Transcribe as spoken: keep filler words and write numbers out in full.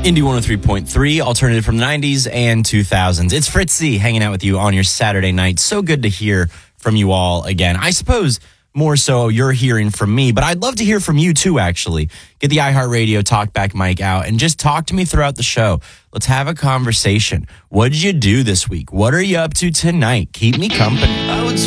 Indie one oh three point three, alternative from the nineties and two thousands. It's Fritzy hanging out with you on your Saturday night. So good to hear from you all again. I suppose more so you're hearing from me, but I'd love to hear from you too, actually. Get the iHeartRadio TalkBack mic out and just talk to me throughout the show. Let's have a conversation. What did you do this week? What are you up to tonight? Keep me company. I would